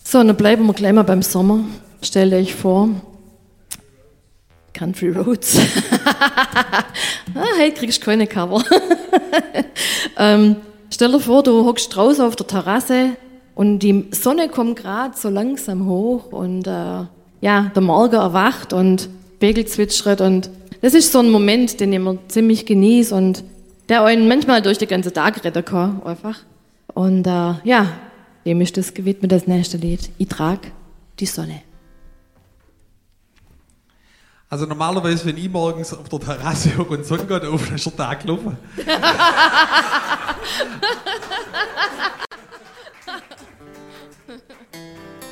So, und dann bleiben wir gleich mal beim Sommer. Stell euch vor. Country Roads. Heute kriegst du keine Cover. Stell dir vor, du hockst draußen auf der Terrasse und die Sonne kommt gerade so langsam hoch und der Morgen erwacht und Vögel zwitschert und das ist so ein Moment, den ich immer ziemlich genieße und der einen manchmal durch den ganzen Tag retten kann, einfach. Und dem ist das gewidmet, das nächste Lied. Ich trag die Sonne. Also normalerweise, wenn ich morgens auf der Terrasse hocke und die Sonne geht auf, dann ist der Tag gelaufen.